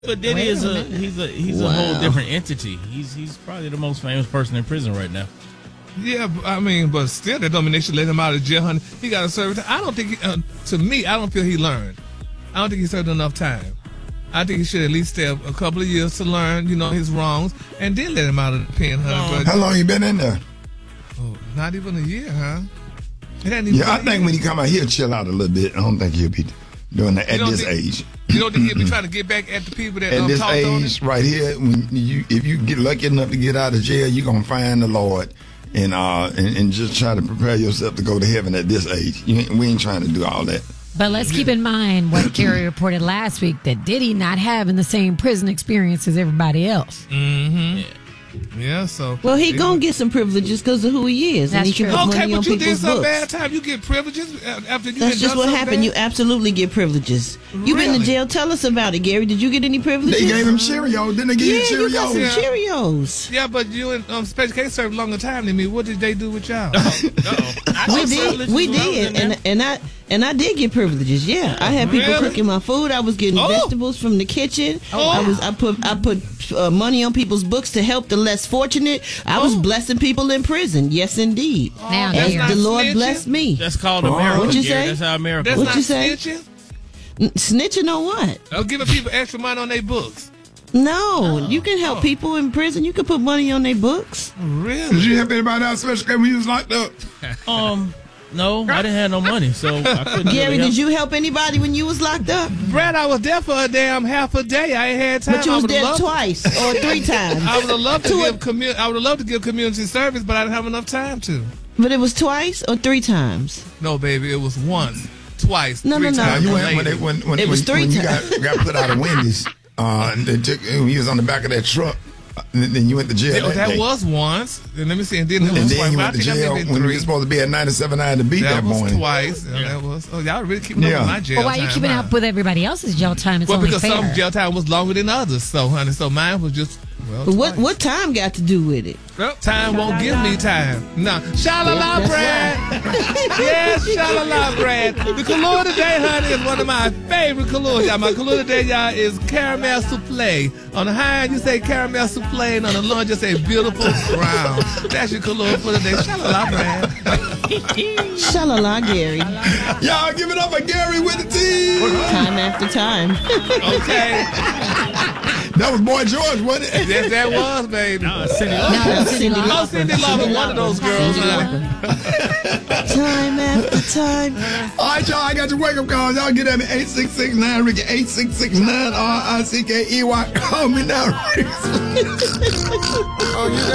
But Diddy is he's a whole different entity. He's probably the most famous person in prison right now. Yeah, I mean, but still, that don't mean they should let him out of jail, honey. He got to serve time. I don't think, to me, I don't feel he learned. I don't think he served enough time. I think he should at least stay a couple of years to learn, his wrongs, and then let him out of the pen, honey. How long you been in there? Oh, not even a year, huh? I think when he come out, he'll chill out a little bit. I don't think he'll be doing that at this age. You don't think he'll be trying to get back at the people that at this talked on age him? right here? If you get lucky enough to get out of jail, you're gonna find the Lord and just try to prepare yourself to go to heaven at this age. We ain't trying to do all that. But let's keep in mind what Gary reported last week, that Diddy not having the same prison experience as everybody else. Mm-hmm. Yeah, so. Well, he gonna get some privileges because of who he is. That's and he true. can put Okay, money on but you did people's some books. bad time. You get privileges after you. That's just what happened. You absolutely get privileges. You've been to Really? jail. Tell us about it, Gary. Did you get any privileges? They gave him Cheerios. Didn't they give you you got some Cheerios? Cheerios. Yeah, but you and Special K served longer time than me. What did they do with y'all? We did, and I did get privileges. Yeah, I had people Really? cooking my food. I was getting vegetables from the kitchen. I put money on people's books to help the less fortunate. I was blessing people in prison. Yes, indeed. Now, And Gary. the Lord snitching? blessed me. That's called America. What'd you Gary. say? That's how America That's works. What not you say? snitching? Snitching on what? I'm giving people extra money on their books. No, you can help people in prison. You can put money on their books. Did Really? you help anybody out, Special K, when you was locked up? No, I didn't have no money, so I couldn't. Gary, really did help. you help anybody when you was locked up? Brad, I was there for a damn half a day. I ain't had time. But you I was would've there loved- twice or 3 times. I would have loved to give community service, but I didn't have enough time to. But it was twice or 3 times. No, baby, it was once, twice, No, 3 no, no. times. You later. went when It was 3 when you times. got put out of Wendy's. And they took he was on the back of that truck. And then you went to jail. That day. was once. And let me see. And then it was And twice. then you But I went to think I jail maybe when you three. were supposed to be at 97.9 to beat that That was morning. twice. Yeah. That was. Oh, y'all really keeping up with my jail But why are time. you keeping huh? up with everybody else's jail time? It's Well, only because fair. some jail time was longer than others. So, honey, mine was just, twice. What time got to do with it? Well, time won't give me time. No. Sha-la-la, Brad. Yes, sha-la-la, Brad. The Kahlua today, honey, is one of my favorite Kahlua. Y'all, my Kahlua today, y'all, is caramel souffle. On the high end, you say caramel souffle, and on the low, you say beautiful brown. That's your Kahlua for today. Sha-la-la, Brad. Shalala, Gary. Y'all give it up for Gary with the team. Time after time. Okay. That was Boy George, wasn't it? Yes, that was, baby. Cindy No, that's Cindy Oh, Lauper. Cindy Lauper, one of those girls. Time after time. All right, y'all, I got your wake-up call. Y'all get at me, 8669 Ricky, 8669 RICKEY. Call me now, Ricky.